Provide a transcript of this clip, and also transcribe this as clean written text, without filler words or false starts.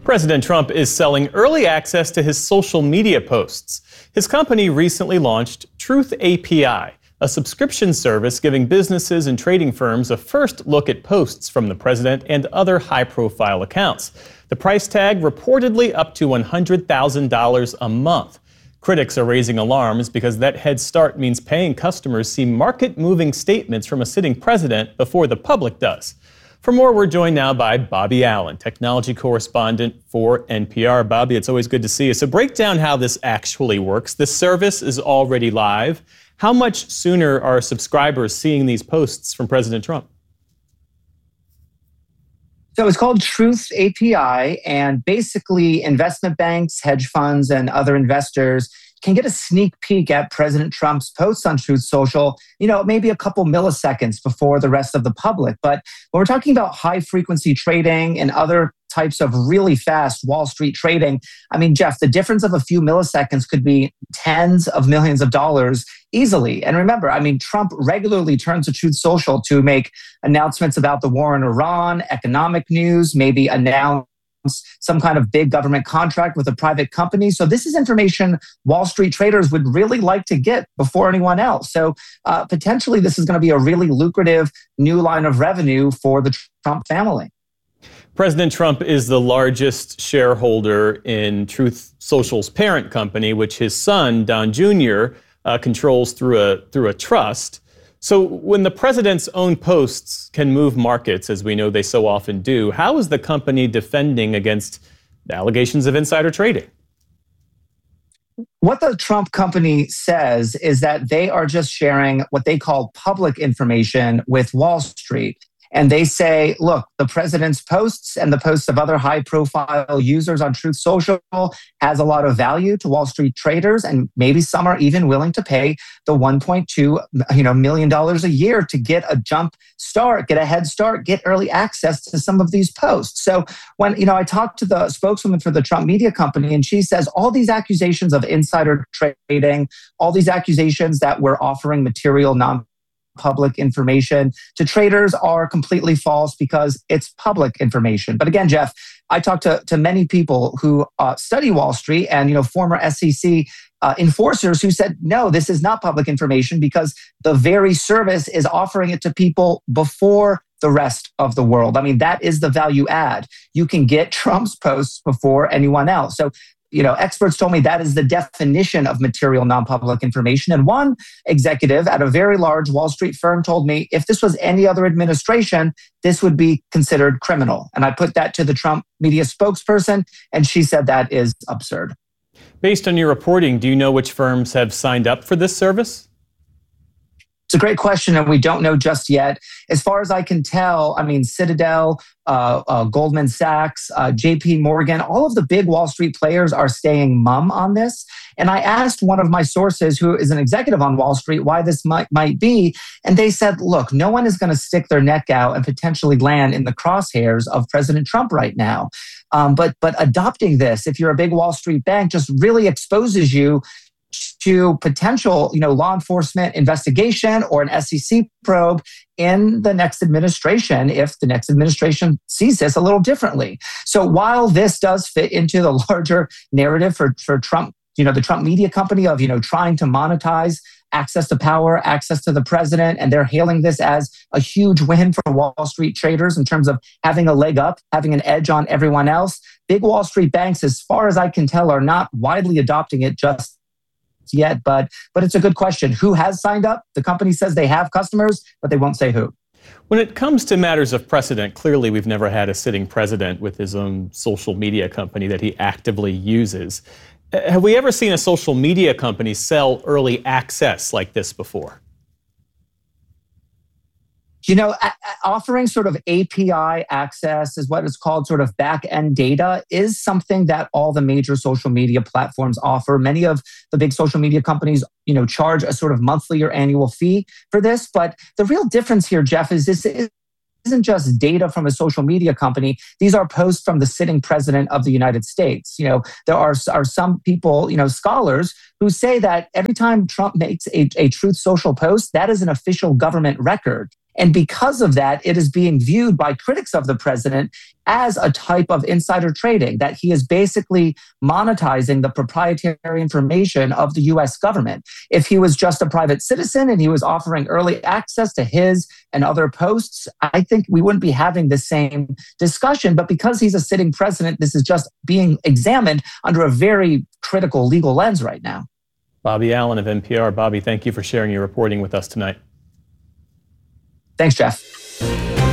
President Trump is selling early access to his social media posts. His company recently launched Truth API, a subscription service giving businesses and trading firms a first look at posts from the president and other high-profile accounts. The price tag reportedly up to $100,000 a month. Critics are raising alarms because that head start means paying customers see market-moving statements from a sitting president before the public does. For more, we're joined now by Bobby Allyn, technology correspondent for NPR. Bobby, it's always good to see you. So break down how this actually works. This service is already live. How much sooner are subscribers seeing these posts from President Trump? So it's called Truth API, and basically investment banks, hedge funds, and other investors can get a sneak peek at President Trump's posts on Truth Social, maybe a couple milliseconds before the rest of the public. But when we're talking about high frequency trading and other types of really fast Wall Street trading, Jeff, the difference of a few milliseconds could be tens of millions of dollars easily. And remember, Trump regularly turns to Truth Social to make announcements about the war in Iran, economic news, maybe announce some kind of big government contract with a private company. So this is information Wall Street traders would really like to get before anyone else. So potentially this is going to be a really lucrative new line of revenue for the Trump family. President Trump is the largest shareholder in Truth Social's parent company, which his son, Don Jr., controls through a trust. So when the president's own posts can move markets, as we know they so often do, how is the company defending against allegations of insider trading? What the Trump company says is that they are just sharing what they call public information with Wall Street. And they say, look, the president's posts and the posts of other high-profile users on Truth Social has a lot of value to Wall Street traders, and maybe some are even willing to pay the $1.2 million a year to get a jump start, get a head start, get early access to some of these posts. So when I talked to the spokeswoman for the Trump media company, and she says all these accusations of insider trading, all these accusations that we're offering material non-public information to traders are completely false because it's public information. But again, Jeff, I talked to many people who study Wall Street and former SEC enforcers who said, no, this is not public information because the very service is offering it to people before the rest of the world. That is the value add. You can get Trump's posts before anyone else. So experts told me that is the definition of material non-public information. And one executive at a very large Wall Street firm told me if this was any other administration, this would be considered criminal. And I put that to the Trump media spokesperson, and she said that is absurd. Based on your reporting, do you know which firms have signed up for this service? It's a great question, and we don't know just yet. As far as I can tell, Citadel, Goldman Sachs, JP Morgan, all of the big Wall Street players are staying mum on this. And I asked one of my sources, who is an executive on Wall Street, why this might be. And they said, look, no one is going to stick their neck out and potentially land in the crosshairs of President Trump right now. But adopting this, if you're a big Wall Street bank, just really exposes you to potential, law enforcement investigation or an SEC probe in the next administration if the next administration sees this a little differently. So while this does fit into the larger narrative for Trump, the Trump media company of, trying to monetize access to power, access to the president, and they're hailing this as a huge win for Wall Street traders in terms of having a leg up, having an edge on everyone else. Big Wall Street banks, as far as I can tell, are not widely adopting it just yet, but it's a good question. Who has signed up? The company says they have customers, but they won't say who. When it comes to matters of precedent, clearly we've never had a sitting president with his own social media company that he actively uses. Have we ever seen a social media company sell early access like this before? Offering sort of API access is what is called sort of back-end data is something that all the major social media platforms offer. Many of the big social media companies, charge a sort of monthly or annual fee for this. But the real difference here, Jeff, is this isn't just data from a social media company. These are posts from the sitting president of the United States. There are some people, scholars who say that every time Trump makes a Truth Social post, that is an official government record. And because of that, it is being viewed by critics of the president as a type of insider trading, that he is basically monetizing the proprietary information of the US government. If he was just a private citizen and he was offering early access to his and other posts, I think we wouldn't be having the same discussion. But because he's a sitting president, this is just being examined under a very critical legal lens right now. Bobby Allyn of NPR. Bobby, thank you for sharing your reporting with us tonight. Thanks, Jeff.